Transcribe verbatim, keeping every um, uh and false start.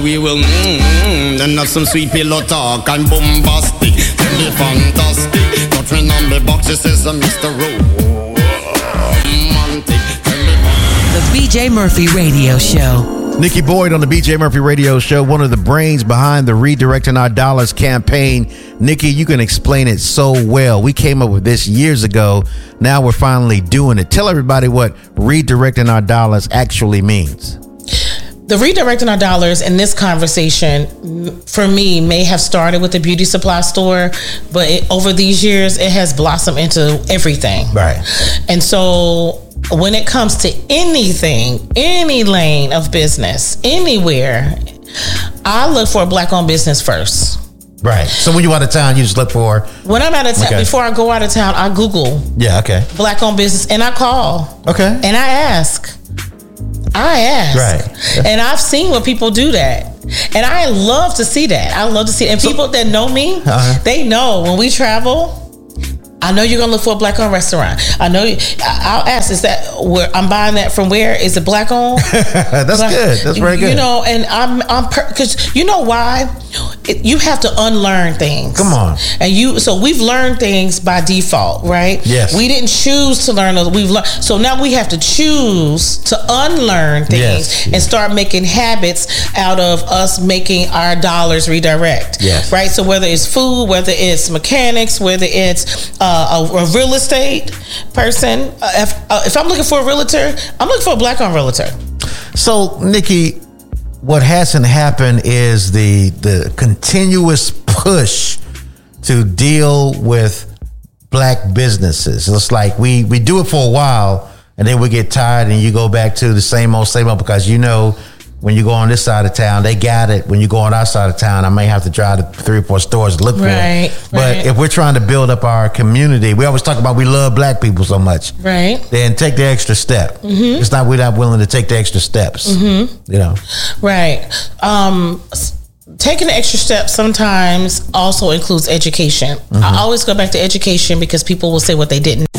We will mmm, then have some sweet pillow talk and bombastic. Tell me fantastic. Don't remember boxes says a Mister Romantic. The B J Murphy Radio Show. Nikki Boyd on the B J Murphy Radio Show, one of the brains behind the Redirecting Our Dollars campaign. Nikki, you can explain it so well. We came up with this years ago. Now we're finally doing it. Tell everybody what Redirecting Our Dollars actually means. The Redirecting Our Dollars in this conversation, for me, may have started with the beauty supply store, but it, over these years, it has blossomed into everything. Right. And so when it comes to anything, any lane of business, anywhere, I look for a black-owned business first. Right. So when you're out of town, you just look for... When I'm out of town, okay. Before I go out of town, I Google. Yeah, okay. Black-owned business, and I call. Okay. And I ask. I ask. Right. And I've seen what people do that. And I love to see that. I love to see it. And so, people that know me, uh-huh. they know when we travel, I know you're going to look for a black-owned restaurant. I know you, I'll ask, is that where I'm buying that from where? Is it black-owned? That's black, good. That's very good. You know, and I'm, I'm, because you know why? It, you have to unlearn things. Come on. And you, so we've learned things by default, right? Yes. We didn't choose to learn those. We've learned. So now we have to choose to unlearn things yes. and start making habits out of us making our dollars redirect. Yes. Right? So whether it's food, whether it's mechanics, whether it's uh, a, a real estate person, uh, if, uh, if I'm looking for a realtor, I'm looking for a black-owned realtor. So, Nikki, what hasn't happened is the the continuous push to deal with black businesses. It's like we, we do it for a while and then we get tired and you go back to the same old, same old, because you know when you go on this side of town, they got it. When you go on our side of town, I may have to drive to three or four stores to look for right, it. But right. if we're trying to build up our community, we always talk about we love black people so much. Right. Then take the extra step. Mm-hmm. It's not we're not willing to take the extra steps. Mm-hmm. You know. Right. Um, taking the extra step sometimes also includes education. Mm-hmm. I always go back to education because people will say what they didn't